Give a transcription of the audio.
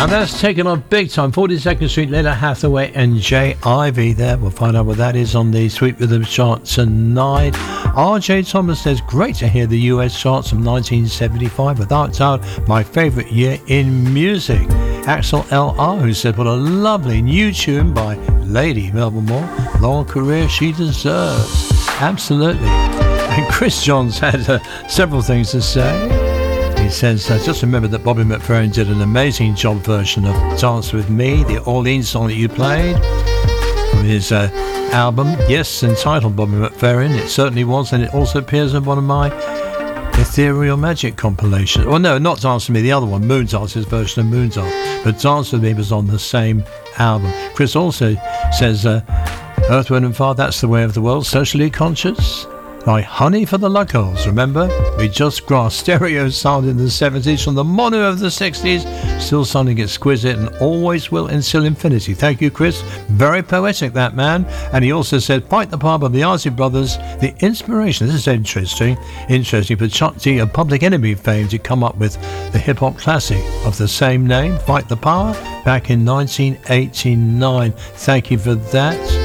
Now that's taken on big time. 42nd Street, Lila Hathaway and Jay Ivy there. We'll find out what that is on the Sweet Rhythm chart tonight. RJ Thomas says, great to hear the US charts from 1975. Without doubt, my favourite year in music. Axel LR, who said, what a lovely new tune by Lady Melba Moore. Long career she deserves. Absolutely. And Chris Johns had several things to say. He says, just remember that Bobby McFerrin did an amazing job version of Dance With Me, the Orleans song that you played, from his album, yes, entitled Bobby McFerrin. It certainly was, and it also appears in one of my Ethereal Magic compilations. Well, no, not Dance With Me, the other one, Moondance, his version of Moondance. But Dance With Me was on the same album. Chris also says, Earth, Wind and Fire, That's the Way of the World, Socially Conscious. Like Honey for the Locals, remember? We just grasped stereo sound in the 70s from the mono of the 60s, still sounding exquisite and always will until infinity. Thank you, Chris. Very poetic, that man. And he also said, Fight the Power of the Isley Brothers, the inspiration, this is interesting for Chuck D of Public Enemy fame to come up with the hip-hop classic of the same name, Fight the Power, back in 1989. Thank you for that.